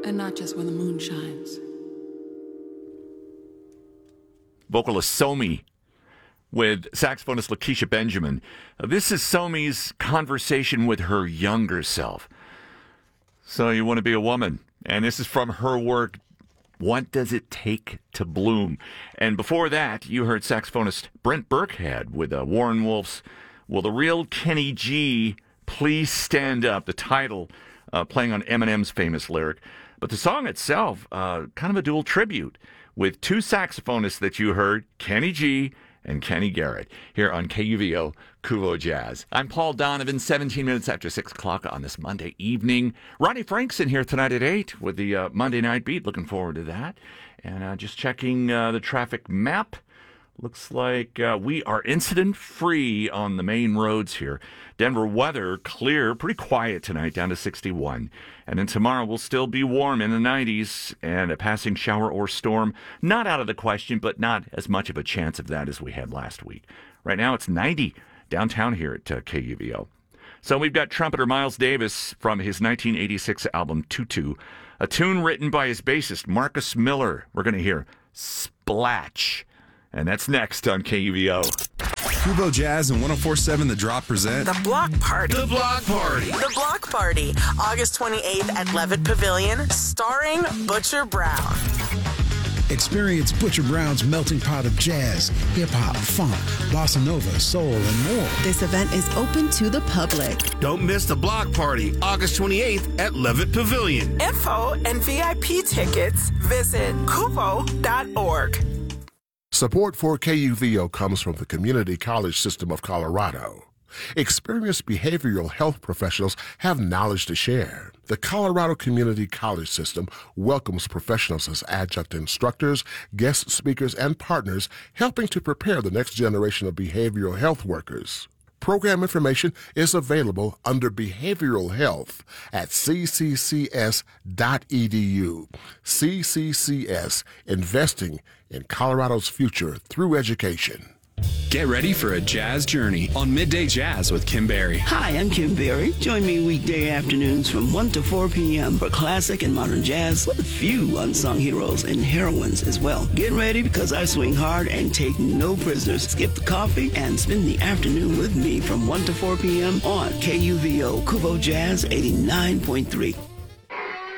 and not just when the moon shines. Vocalist Somi with saxophonist Lakeisha Benjamin. This is Somi's conversation with her younger self. So you want to be a woman. And this is from her work, What Does It Take to Bloom? And before that, you heard saxophonist Brent Burkhead with Warren Wolf's Will the Real Kenny G Please Stand Up? The title playing on Eminem's famous lyric. But the song itself, kind of a dual tribute with two saxophonists that you heard, Kenny G and Kenny Garrett, here on KUVO Kuvo Jazz. I'm Paul Donovan, 17 minutes after 6 o'clock on this Monday evening. Ronnie Frankson here tonight at 8 with the Monday Night Beat. Looking forward to that. And just checking the traffic map. Looks like we are incident-free on the main roads here. Denver weather, clear, pretty quiet tonight, down to 61. And then tomorrow will still be warm in the 90s, and a passing shower or storm, not out of the question, but not as much of a chance of that as we had last week. Right now it's 90 downtown here at KUVO. So we've got trumpeter Miles Davis from his 1986 album Tutu, a tune written by his bassist Marcus Miller. We're going to hear Splatch. And that's next on KUVO. Kuvo Jazz and 104.7 The Drop present The Block Party. The Block Party. The Block Party, August 28th at Levitt Pavilion, starring Butcher Brown. Experience Butcher Brown's melting pot of jazz, hip-hop, funk, bossa nova, soul, and more. This event is open to the public. Don't miss the Block Party, August 28th at Levitt Pavilion. Info and VIP tickets, visit kuvo.org. Support for KUVO comes from the Community College System of Colorado. Experienced behavioral health professionals have knowledge to share. The Colorado Community College System welcomes professionals as adjunct instructors, guest speakers, and partners, helping to prepare the next generation of behavioral health workers. Program information is available under Behavioral Health at cccs.edu. CCCS, investing in Colorado's future through education. Get ready for a jazz journey on Midday Jazz with Kim Berry. Hi, I'm Kim Berry. Join me weekday afternoons from 1 to 4 p.m. for classic and modern jazz with a few unsung heroes and heroines as well. Get ready because I swing hard and take no prisoners. Skip the coffee and spend the afternoon with me from 1 to 4 p.m. on KUVO Kuvo Jazz 89.3.